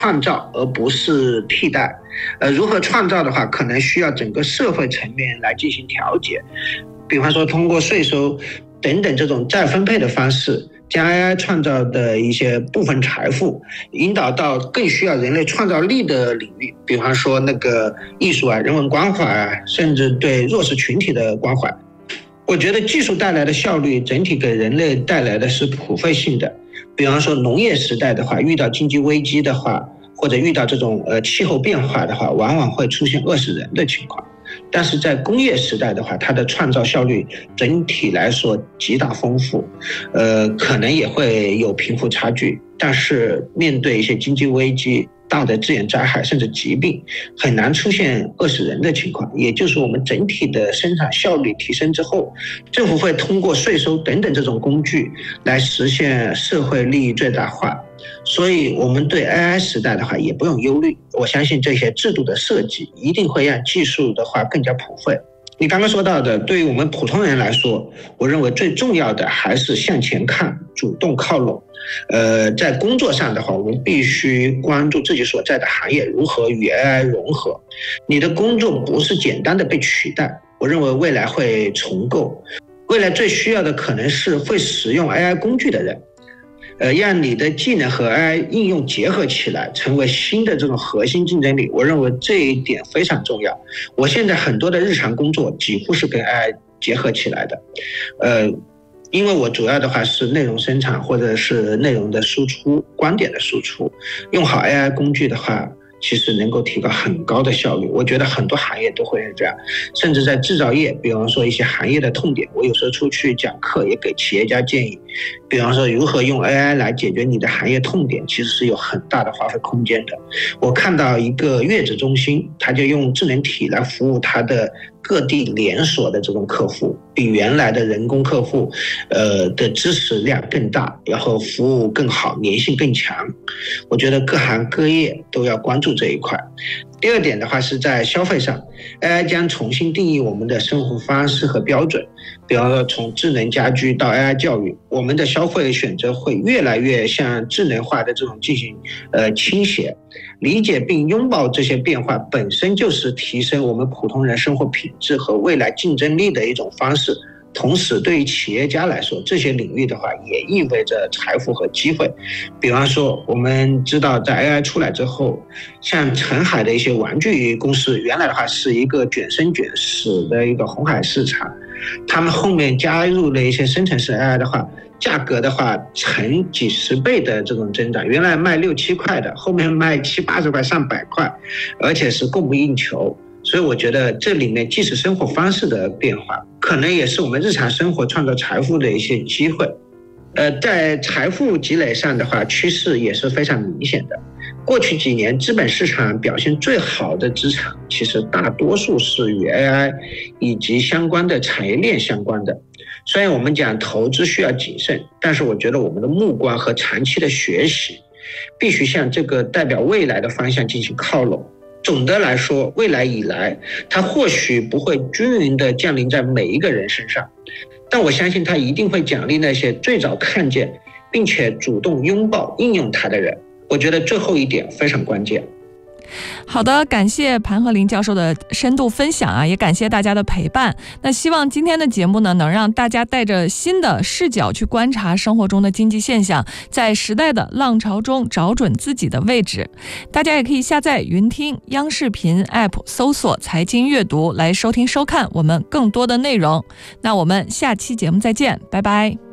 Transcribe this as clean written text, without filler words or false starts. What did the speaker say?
创造而不是替代。如何创造的话，可能需要整个社会层面来进行调节，比方说通过税收等等这种再分配的方式，将 AI 创造的一些部分财富引导到更需要人类创造力的领域，比方说那个艺术啊、人文关怀啊，甚至对弱势群体的关怀。我觉得技术带来的效率整体给人类带来的是普惠性的，比方说农业时代的话，遇到经济危机的话，或者遇到这种气候变化的话，往往会出现饿死人的情况。但是在工业时代的话，它的创造效率整体来说极大丰富，可能也会有贫富差距，但是面对一些经济危机、大的自然灾害甚至疾病，很难出现饿死人的情况。也就是我们整体的生产效率提升之后，政府会通过税收等等这种工具来实现社会利益最大化。所以我们对 AI 时代的话也不用忧虑，我相信这些制度的设计一定会让技术的话更加普惠。你刚刚说到的，对于我们普通人来说，我认为最重要的还是向前看，主动靠拢。在工作上的话，我们必须关注自己所在的行业如何与 AI 融合。你的工作不是简单的被取代，我认为未来会重构。未来最需要的可能是会使用 AI 工具的人。让你的技能和 AI 应用结合起来，成为新的这种核心竞争力。我认为这一点非常重要。我现在很多的日常工作几乎是跟 AI 结合起来的，因为我主要的话是内容生产或者是内容的输出、观点的输出，用好 AI 工具的话，其实能够提高很高的效率。我觉得很多行业都会是这样，甚至在制造业，比方说一些行业的痛点，我有时候出去讲课也给企业家建议，比方说如何用 AI 来解决你的行业痛点，其实是有很大的发挥空间的。我看到一个月子中心，他就用智能体来服务他的各地连锁的这种客户，比原来的人工客户的支持量更大，然后服务更好，粘性更强。我觉得各行各业都要关注这一块。第二点的话是在消费上 ，AI 将重新定义我们的生活方式和标准，比方说从智能家居到 AI 教育，我们的消费选择会越来越向智能化的这种进行倾斜。理解并拥抱这些变化本身就是提升我们普通人生活品质和未来竞争力的一种方式。同时对于企业家来说，这些领域的话也意味着财富和机会。比方说我们知道在 AI 出来之后，像澄海的一些玩具公司，原来的话是一个卷生卷死的一个红海市场，他们后面加入了一些生成式 AI 的话，价格的话成几十倍的这种增长，原来卖6、7块的，后面卖70、80块、上100块，而且是供不应求。所以我觉得这里面既是生活方式的变化，可能也是我们日常生活创造财富的一些机会。在财富积累上的话，趋势也是非常明显的。过去几年资本市场表现最好的资产，其实大多数是与 AI 以及相关的产业链相关的。虽然我们讲投资需要谨慎，但是我觉得我们的目光和长期的学习必须向这个代表未来的方向进行靠拢。总的来说，未来以来它或许不会均匀地降临在每一个人身上，但我相信它一定会奖励那些最早看见并且主动拥抱应用它的人。我觉得最后一点非常关键。 好的，感谢盘鹤龄教授的深度分享啊，也感谢大家的陪伴。那希望今天的节目呢，能让大家带着新的视角去观察生活中的经济现象，在时代的浪潮中找准自己的位置。大家也可以下载云听央视频 App， 搜索财经阅读来收听收看我们更多的内容。那我们下期节目再见，拜拜。